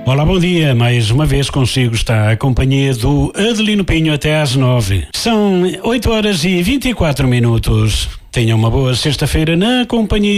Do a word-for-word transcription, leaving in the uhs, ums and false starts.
Olá, bom dia. Mais uma vez consigo está a companhia do Adelino Pinho até às nove. São oito horas e vinte e quatro minutos. Tenha uma boa sexta-feira na companhia